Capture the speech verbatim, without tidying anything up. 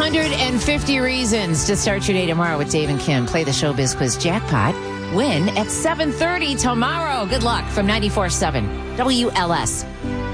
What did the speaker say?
hundred fifty reasons to start your day tomorrow with Dave and Kim. Play the Showbiz Quiz Jackpot. Win at seven thirty tomorrow. Good luck from ninety-four point seven W L S.